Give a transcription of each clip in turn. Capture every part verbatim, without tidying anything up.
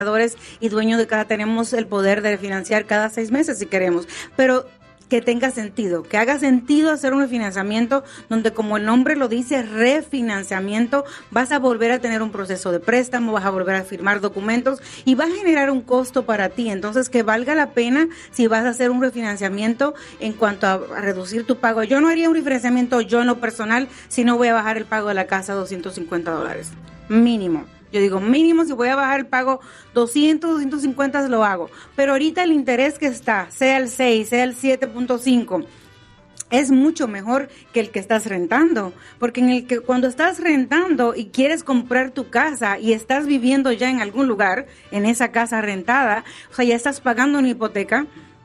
y dueños de casa tenemos el poder de refinanciar cada seis meses si queremos, pero que tenga sentido, que haga sentido hacer un refinanciamiento donde, como el nombre lo dice, refinanciamiento, vas a volver a tener un proceso de préstamo, vas a volver a firmar documentos y va a generar un costo para ti. Entonces, que valga la pena si vas a hacer un refinanciamiento en cuanto a, a reducir tu pago. Yo no haría un refinanciamiento yo en lo personal si no voy a bajar el pago de la casa a doscientos cincuenta dólares, mínimo. Yo digo, mínimo, si voy a bajar el pago doscientos, doscientos cincuenta, lo hago. Pero ahorita el interés que está, sea el seis, sea el siete punto cinco, es mucho mejor que el que estás rentando. Porque en el que cuando estás rentando y quieres comprar tu casa y estás viviendo ya en algún lugar, en esa casa rentada, o sea, ya estás pagando una hipoteca,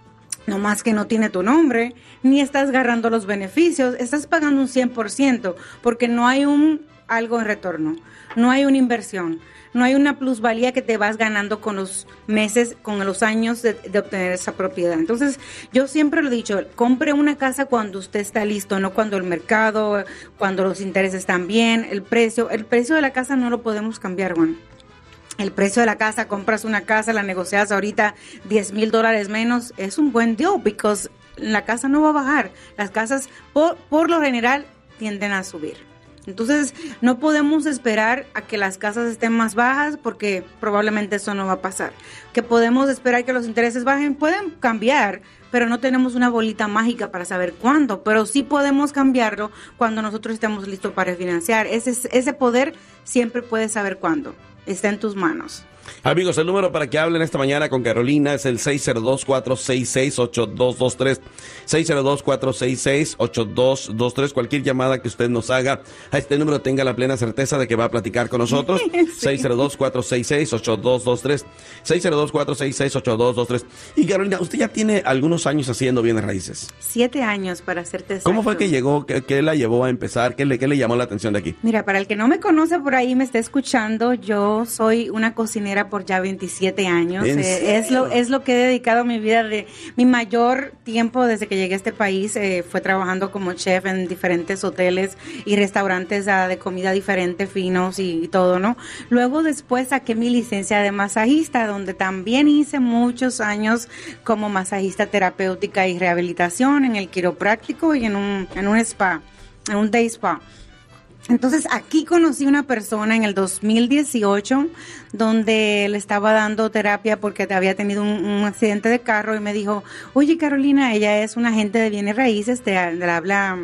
no más que no tiene tu nombre, ni estás agarrando los beneficios, estás pagando un cien por ciento, porque no hay un algo en retorno. No hay una inversión, no hay una plusvalía que te vas ganando con los meses, con los años de, de obtener esa propiedad. Entonces, yo siempre lo he dicho, compre una casa cuando usted está listo, no cuando el mercado, cuando los intereses están bien, el precio, el precio de la casa no lo podemos cambiar, Juan. El precio de la casa, compras una casa, la negocias ahorita diez mil dólares menos, es un buen deal, porque la casa no va a bajar. Las casas, por, por lo general, tienden a subir. Entonces, no podemos esperar a que las casas estén más bajas porque probablemente eso no va a pasar. Que podemos esperar que los intereses bajen, pueden cambiar, pero no tenemos una bolita mágica para saber cuándo. Pero sí podemos cambiarlo cuando nosotros estemos listos para financiar. Ese, ese poder siempre puedes saber cuándo. Está en tus manos. Amigos, el número para que hablen esta mañana con Carolina es el seis cero dos, cuatro seis seis, ocho dos dos tres. seis cero dos, cuatro seis seis, ocho dos dos tres. Cualquier llamada que usted nos haga a este número, tenga la plena certeza de que va a platicar con nosotros. Sí. seis cero dos, cuatro seis seis, ocho dos dos tres. seis cero dos, cuatro seis seis, ocho dos dos tres. Y Carolina, usted ya tiene algunos años haciendo bienes raíces. Siete años, para hacerte exacto. ¿Cómo fue que llegó? ¿Qué, qué la llevó a empezar? ¿Qué le, qué le llamó la atención de aquí? Mira, para el que no me conoce por ahí, me está escuchando, yo soy una cocinera por ya veintisiete años. Eh, es lo es lo que he dedicado mi vida. De mi mayor tiempo desde que llegué a este país eh, fue trabajando como chef en diferentes hoteles y restaurantes uh, de comida diferente, finos y, y todo, ¿no? Luego después saqué mi licencia de masajista, donde también hice muchos años como masajista terapéutica y rehabilitación en el quiropráctico y en un en un spa, en un day spa. Entonces, aquí conocí una persona en el dos mil dieciocho donde le estaba dando terapia porque había tenido un, un accidente de carro y me dijo, oye, Carolina, ella es una agente de bienes raíces, te, te habla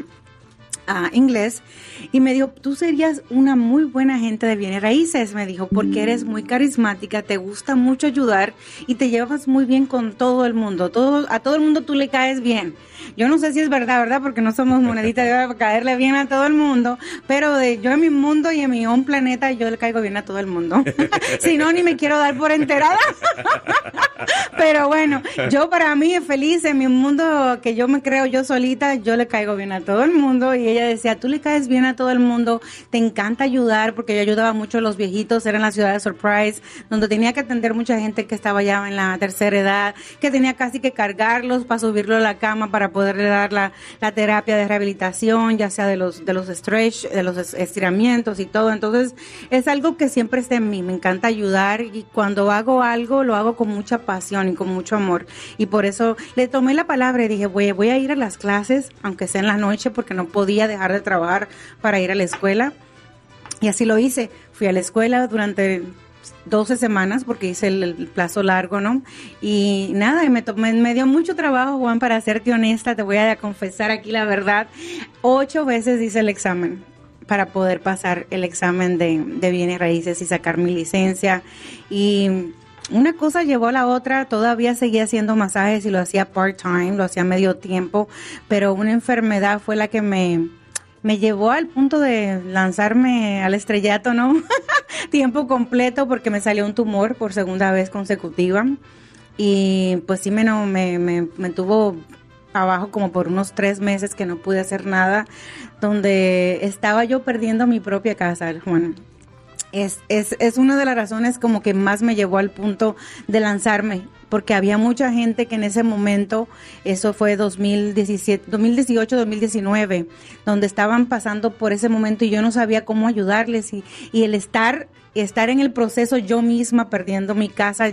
uh, inglés, y me dijo, tú serías una muy buena agente de bienes raíces, me dijo, porque eres muy carismática, te gusta mucho ayudar y te llevas muy bien con todo el mundo, todo, a todo el mundo tú le caes bien. Yo no sé si es verdad, ¿verdad? Porque no somos moneditas de caerle bien a todo el mundo, pero de, yo en mi mundo y en mi un planeta yo le caigo bien a todo el mundo. Si no, ni me quiero dar por enterada. Pero bueno, yo para mí es feliz en mi mundo que yo me creo yo solita, yo le caigo bien a todo el mundo. Y ella decía, tú le caes bien a todo el mundo, te encanta ayudar, porque yo ayudaba mucho a los viejitos, era en la ciudad de Surprise, donde tenía que atender mucha gente que estaba ya en la tercera edad, que tenía casi que cargarlos para subirlo a la cama para poderle dar la, la terapia de rehabilitación, ya sea de los de los stretch, de los estiramientos y todo. Entonces, es algo que siempre está en mí, me encanta ayudar y cuando hago algo, lo hago con mucha pasión y con mucho amor. Y por eso le tomé la palabra y dije, voy, voy a ir a las clases, aunque sea en la noche, porque no podía dejar de trabajar para ir a la escuela. Y así lo hice. Fui a la escuela durante doce semanas porque hice el, el plazo largo, ¿no? Y nada, me, tomé, me dio mucho trabajo, Juan, para serte honesta, te voy a confesar aquí la verdad. Ocho veces hice el examen para poder pasar el examen de, de bienes raíces y sacar mi licencia. Y una cosa llevó a la otra, todavía seguía haciendo masajes y lo hacía part-time, lo hacía medio tiempo, pero una enfermedad fue la que me... me llevó al punto de lanzarme al estrellato, ¿no? Tiempo completo, porque me salió un tumor por segunda vez consecutiva. Y pues sí me, no, me, me, me tuvo abajo como por unos tres meses que no pude hacer nada, donde estaba yo perdiendo mi propia casa, Juan. Es, es, es una de las razones como que más me llevó al punto de lanzarme, porque había mucha gente que en ese momento, eso fue dos mil diecisiete, dos mil dieciocho, dos mil diecinueve, donde estaban pasando por ese momento y yo no sabía cómo ayudarles y, y el estar estar en el proceso yo misma perdiendo mi casa,